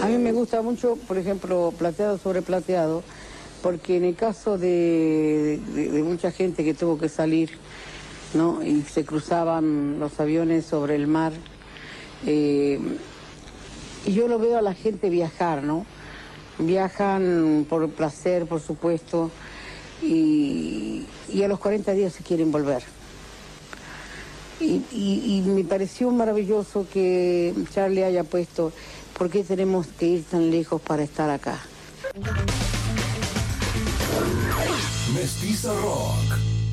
A mí me gusta mucho, por ejemplo, Plateado sobre Plateado, porque en el caso de mucha gente que tuvo que salir, ¿no? Y se cruzaban los aviones sobre el mar, y yo lo veo a la gente viajar, ¿no? Viajan por placer, por supuesto, y a los 40 días se quieren volver. Y me pareció maravilloso que Charlie haya puesto, ¿por qué tenemos que ir tan lejos para estar acá? Mestiza Rock.